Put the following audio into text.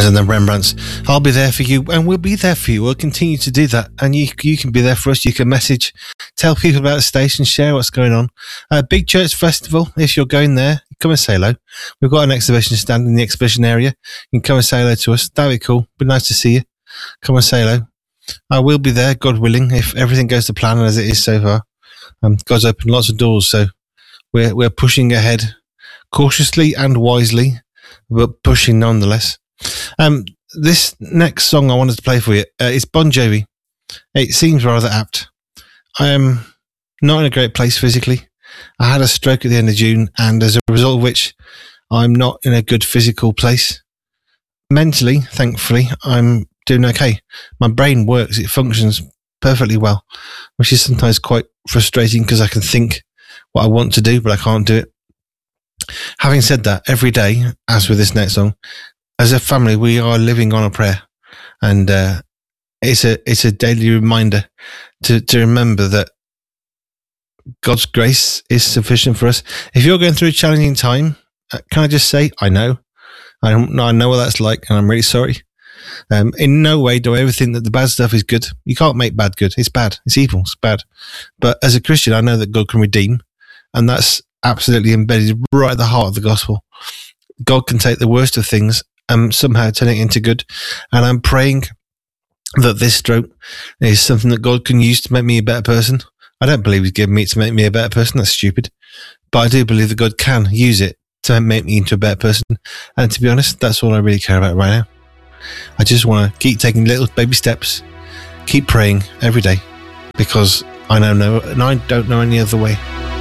and the Rembrandts. I'll be there for you, and we'll be there for you. We'll continue to do that, and you can be there for us. You can message, tell people about the station, share what's going on. Big Church Festival, if you're going there, come and say hello. We've got an exhibition stand in the exhibition area. You can come and say hello to us. That'd be cool. Be nice to see you. Come and say hello. I will be there, God willing, if everything goes to plan as it is so far. God's opened lots of doors, so we're pushing ahead cautiously and wisely, but pushing nonetheless. This next song I wanted to play for you is Bon Jovi. It seems rather apt. I am not in a great place physically. I had a stroke at the end of June, and as a result of which, I'm not in a good physical place. Mentally, thankfully, I'm doing okay. My brain works, it functions perfectly well, which is sometimes quite frustrating because I can think what I want to do, but I can't do it. Having said that, every day, as with this next song, as a family, we are living on a prayer, and it's a daily reminder to remember that God's grace is sufficient for us. If you're going through a challenging time, can I just say, I know what that's like, and I'm really sorry. In no way do I ever think that the bad stuff is good. You can't make bad good. It's bad. It's evil. It's bad. But as a Christian, I know that God can redeem, and that's absolutely embedded right at the heart of the gospel. God can take the worst of things and somehow turn it into good. And I'm praying that this stroke is something that God can use to make me a better person. I don't believe He's given me it to make me a better person. That's stupid. But I do believe that God can use it to make me into a better person. And to be honest, that's all I really care about right now. I just want to keep taking little baby steps, keep praying every day, because I don't know any other way.